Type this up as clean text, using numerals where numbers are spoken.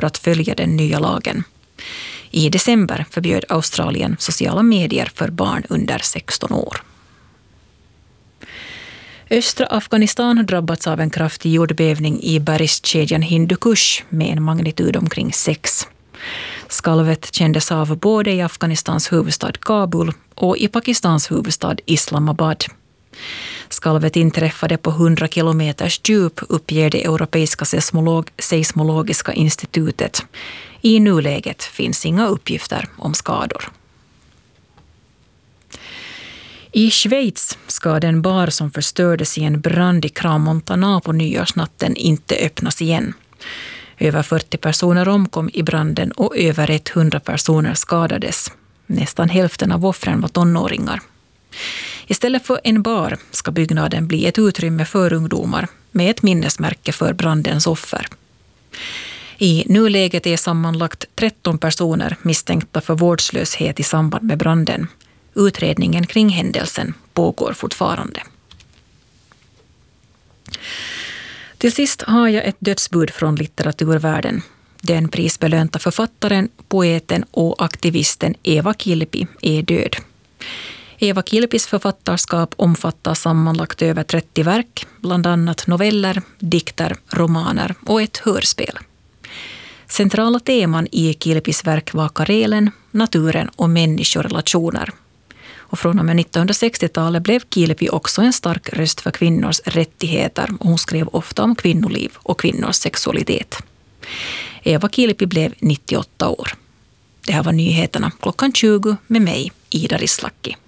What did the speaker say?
för att följa den nya lagen. I december förbjöd Australien sociala medier för barn under 16 år. Östra Afghanistan har drabbats av en kraftig jordbävning i bergskedjan Hindu Kush med en magnitud omkring 6. Skalvet kändes av både i Afghanistans huvudstad Kabul och i Pakistans huvudstad Islamabad. Skalvet inträffade på 100 kilometers djup, uppger det europeiska seismologiska institutet. I nuläget finns inga uppgifter om skador. I Schweiz ska den bar som förstördes i en brand i Crans-Montana på nyårsnatten inte öppnas igen. Över 40 personer omkom i branden och över 100 personer skadades. Nästan hälften av offren var tonåringar. Istället för en bar ska byggnaden bli ett utrymme för ungdomar med ett minnesmärke för brandens offer. I nuläget är sammanlagt 13 personer misstänkta för vårdslöshet i samband med branden. Utredningen kring händelsen pågår fortfarande. Till sist har jag ett dödsbud från litteraturvärlden. Den prisbelönta författaren, poeten och aktivisten Eva Kilpi är död. Eva Kilpis författarskap omfattar sammanlagt över 30 verk, bland annat noveller, dikter, romaner och ett hörspel. Centrala teman i Kilpis verk var Karelen, naturen och människorelationer. Och från och med 1960-talet blev Kilpi också en stark röst för kvinnors rättigheter och hon skrev ofta om kvinnoliv och kvinnors sexualitet. Eva Kilpi blev 98 år. Det här var nyheterna klockan 20 med mig, Ida Rislaki.